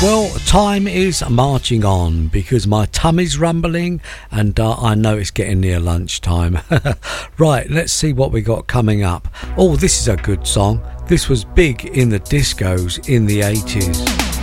Well, time is marching on because my tummy's rumbling and I know it's getting near lunchtime. Right, let's see what we got coming up. Oh, this is a good song. This was big in the discos in the 80s.